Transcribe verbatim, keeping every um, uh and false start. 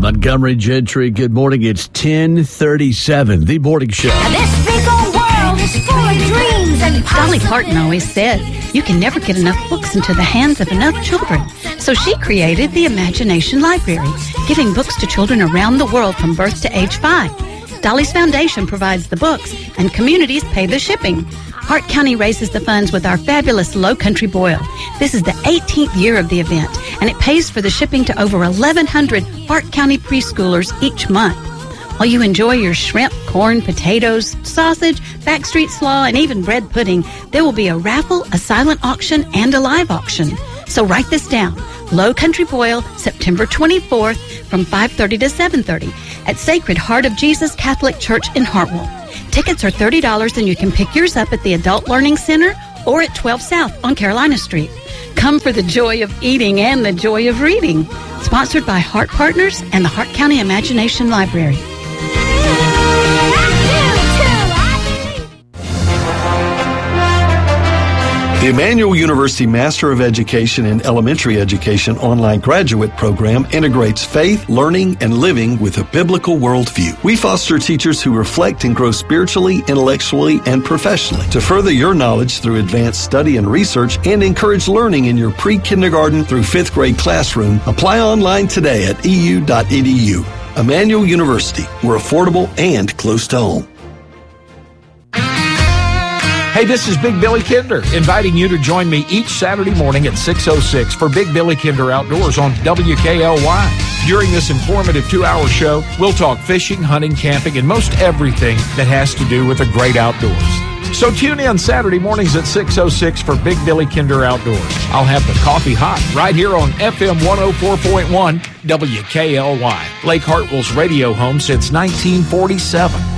Montgomery Gentry, good morning. It's ten thirty-seven, The Morning Show. Now this big old world is full of dreams and Dolly Parton always said, you can never get enough books into the hands of enough children. So she created the Imagination Library, giving books to children around the world from birth to age five. Dolly's Foundation provides the books, and communities pay the shipping. Hart County raises the funds with our fabulous Low Country Boil. This is the eighteenth year of the event, and it pays for the shipping to over eleven hundred Hart County preschoolers each month. While you enjoy your shrimp, corn, potatoes, sausage, backstreet slaw, and even bread pudding, there will be a raffle, a silent auction, and a live auction. So write this down. Low Country Boil, September twenty-fourth from five thirty to seven thirty at Sacred Heart of Jesus Catholic Church in Hartwell. Tickets are thirty dollars, and you can pick yours up at the Adult Learning Center or at twelve South on Carolina Street. Come for the joy of eating and the joy of reading. Sponsored by Hart Partners and the Hart County Imagination Library. The Emmanuel University Master of Education in Elementary Education online graduate program integrates faith, learning, and living with a biblical worldview. We foster teachers who reflect and grow spiritually, intellectually, and professionally to further your knowledge through advanced study and research and encourage learning in your pre-kindergarten through fifth grade classroom. Apply online today at e u dot e d u. Emmanuel University, we're affordable and close to home. Hey, this is Big Billy Kinder, inviting you to join me each Saturday morning at six oh six for Big Billy Kinder Outdoors on W K L Y. During this informative two-hour show, we'll talk fishing, hunting, camping, and most everything that has to do with the great outdoors. So tune in Saturday mornings at six oh six for Big Billy Kinder Outdoors. I'll have the coffee hot right here on F M one oh four point one W K L Y, Lake Hartwell's radio home since nineteen forty-seven.